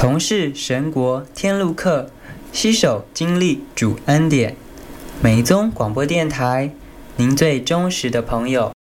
同是神国天路客，携手经历主恩典。美宗广播电台，您最忠实的朋友。